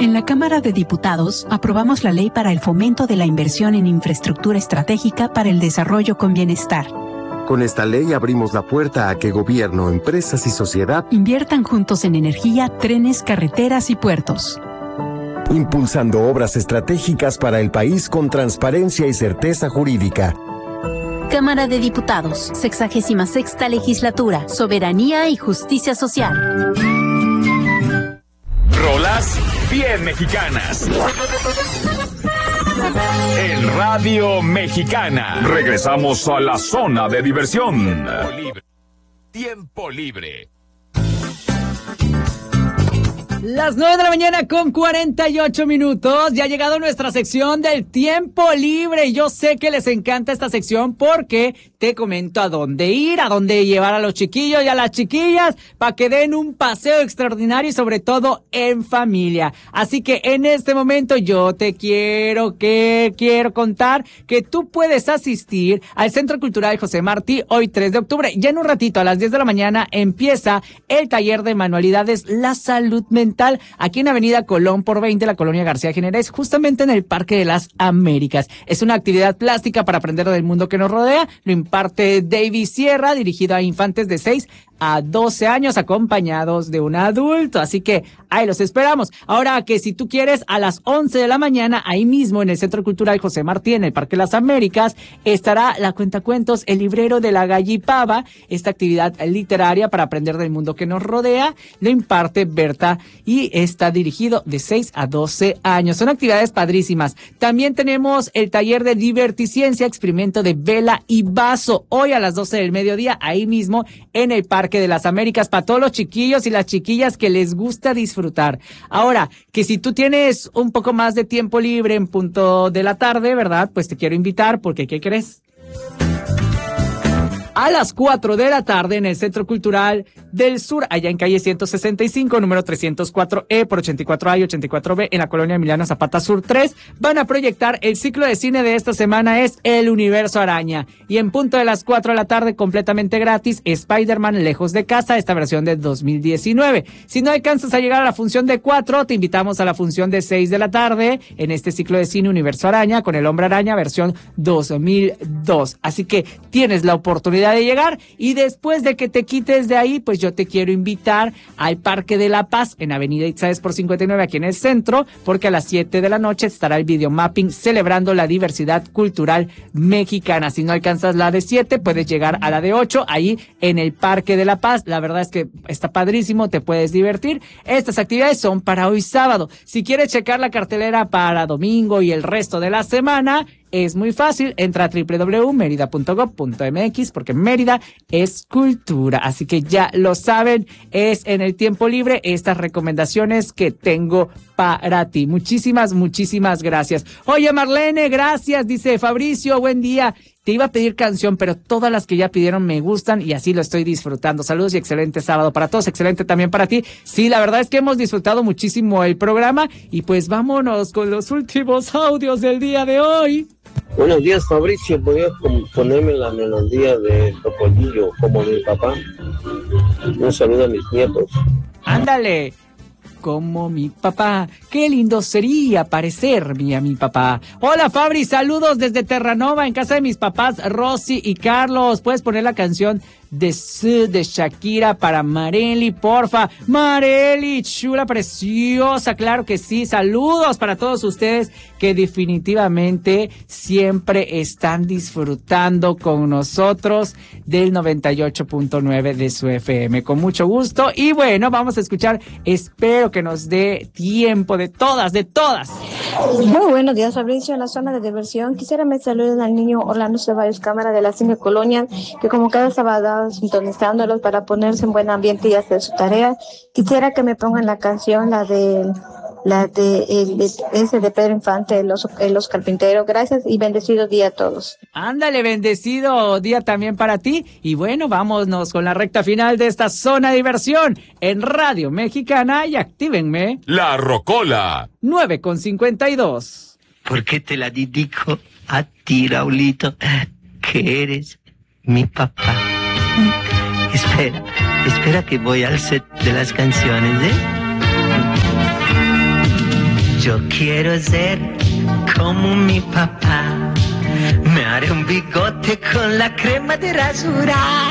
En la Cámara de Diputados aprobamos la ley para el fomento de la inversión en infraestructura estratégica para el desarrollo con bienestar. Con esta ley abrimos la puerta a que gobierno, empresas y sociedad inviertan juntos en energía, trenes, carreteras y puertos. Impulsando obras estratégicas para el país con transparencia y certeza jurídica. Cámara de Diputados, 66ª Legislatura, Soberanía y Justicia Social. Rolas bien mexicanas. En Radio Mexicana. Regresamos a la zona de diversión. Tiempo libre. Las 9 de la mañana con 48 minutos. Ya ha llegado nuestra sección del tiempo libre. Y yo sé que les encanta esta sección porque te comento a dónde ir, a dónde llevar a los chiquillos y a las chiquillas para que den un paseo extraordinario y sobre todo en familia. Así que en este momento yo te quiero contar que tú puedes asistir al Centro Cultural José Martí hoy 3 de octubre. Ya en un ratito a las 10 de la mañana empieza el taller de manualidades La Salud Mental aquí en Avenida Colón por 20, la colonia García Generés, justamente en el Parque de las Américas. Es una actividad plástica para aprender del mundo que nos rodea. Lo imparte David Sierra, dirigido a infantes de 6 a 12 años acompañados de un adulto. Así que ahí los esperamos. Ahora que si tú quieres, a las 11 de la mañana, ahí mismo en el Centro Cultural José Martí, en el Parque de las Américas, estará la Cuentacuentos, el librero de la Gallipava. Esta actividad literaria para aprender del mundo que nos rodea lo imparte Berta y está dirigido de 6 a 12 años. Son actividades padrísimas. También tenemos el taller de diverticiencia, experimento de vela y vaso, hoy a las 12 del mediodía, ahí mismo en el Parque de las Américas, para todos los chiquillos y las chiquillas que les gusta disfrutar. Ahora, que si tú tienes un poco más de tiempo libre en punto de la tarde, ¿verdad? Pues te quiero invitar porque, ¿qué crees? A las 4 de la tarde en el Centro Cultural del Sur, allá en calle 165, número 304E por 84A y 84B, en la colonia Emiliano Zapata Sur 3, van a proyectar el ciclo de cine de esta semana, es El Universo Araña. Y en punto de las 4 de la tarde, completamente gratis, Spider-Man Lejos de Casa, esta versión de 2019. Si no alcanzas a llegar a la función de 4, te invitamos a la función de 6 de la tarde, en este ciclo de cine Universo Araña, con El Hombre Araña, versión 2002. Así que tienes la oportunidad de llegar, y después de que te quites de ahí, pues yo te quiero invitar al Parque de la Paz en Avenida Itzáes por 59 aquí en el centro, porque a las 7 de la noche estará el videomapping celebrando la diversidad cultural mexicana. Si no alcanzas la de 7, puedes llegar a la de 8 ahí en el Parque de la Paz. La verdad es que está padrísimo, te puedes divertir. Estas actividades son para hoy sábado. Si quieres checar la cartelera para domingo y el resto de la semana, es muy fácil, entra a www.merida.gov.mx porque Mérida es cultura. Así que ya lo saben, es en el tiempo libre estas recomendaciones que tengo para ti. Muchísimas gracias. Oye, Marlene, gracias, dice Fabricio, buen día. Te iba a pedir canción, pero todas las que ya pidieron me gustan y así lo estoy disfrutando. Saludos y excelente sábado para todos, excelente también para ti. Sí, la verdad es que hemos disfrutado muchísimo el programa y pues vámonos con los últimos audios del día de hoy. Buenos días, Fabricio. Voy a ponerme la melodía de Topolillo como mi papá. Un saludo a mis nietos. Ándale. Como mi papá, qué lindo sería parecerme a mi papá. Hola Fabri, saludos desde Terranova, en casa de mis papás Rosy y Carlos. ¿Puedes poner la canción de Shakira para Marely, porfa? Marely, chula, preciosa, claro que sí. Saludos para todos ustedes que definitivamente siempre están disfrutando con nosotros del 98.9 de su FM. Con mucho gusto. Y bueno, vamos a escuchar, espero que nos dé tiempo de todas. Muy buenos días, Fabricio, en la zona de diversión. Quisiera me saluden al niño Orlando Ceballos Cámara de la 5 Colonia, que como cada sábado sintonizándolos para ponerse en buen ambiente y hacer su tarea. Quisiera que me pongan la canción, la de Pedro Infante, los carpinteros. Gracias y bendecido día a todos. Ándale, bendecido día también para ti. Y bueno, vámonos con la recta final de esta zona de diversión en Radio Mexicana y actívenme La Rocola 9:52. ¿Por qué te la dedico a ti, Raulito? Que eres mi papá. Espera que voy al set de las canciones, ¿eh? Yo quiero ser como mi papá. Me haré un bigote con la crema de rasurar.